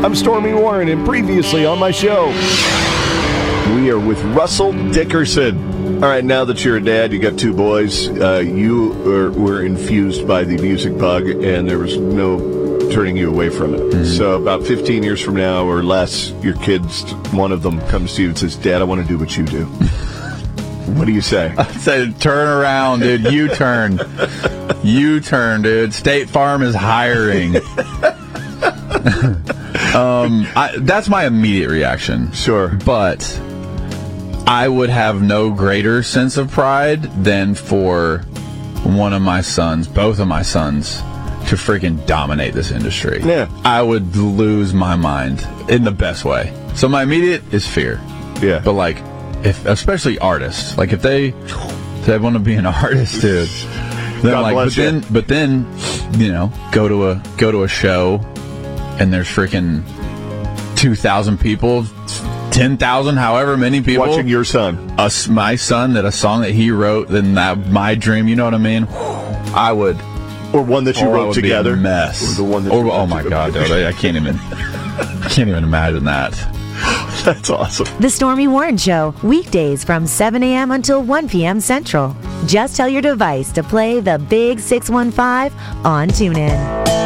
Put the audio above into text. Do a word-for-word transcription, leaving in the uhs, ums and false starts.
I'm Stormy Warren, and previously on my show, we are with Russell Dickerson. All right, now that you're a dad, you got two boys, uh, you are, were infused by the music bug, and there was no turning you away from it. Mm-hmm. So about fifteen years from now or less, your kids, one of them comes to you and says, Dad, I want to do what you do. What do you say? I said, turn around, dude. U-turn. U-turn, dude. State Farm is hiring. um, I, that's my immediate reaction. Sure. But I would have no greater sense of pride than for one of my sons, both of my sons, to freaking dominate this industry. Yeah. I would lose my mind in the best way. So my immediate is fear. Yeah. But like, if especially artists, like if they if they want to be an artist, dude, then God like, but you. then but then you know, go to a go to a show, and there's freaking two thousand people, ten thousand, however many people watching your son, us, my son, that a song that he wrote, then that my dream. You know what I mean? I would. Or one that you or wrote together. Be a mess. Or the one that or, you oh my God, dude, I, I can't even. I can't even imagine that. That's awesome. The Stormy Warren Show, weekdays from seven a.m. until one p.m. Central. Just tell your device to play the Big six one five on TuneIn.